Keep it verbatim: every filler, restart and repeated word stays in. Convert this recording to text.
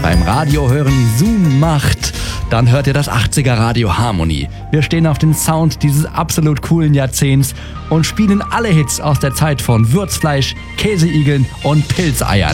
beim Radio hören Zoom macht, dann hört ihr das achtziger Radio Harmony. Wir stehen auf den Sound dieses absolut coolen Jahrzehnts und spielen alle Hits aus der Zeit von Würzfleisch, Käseigeln und Pilzeiern.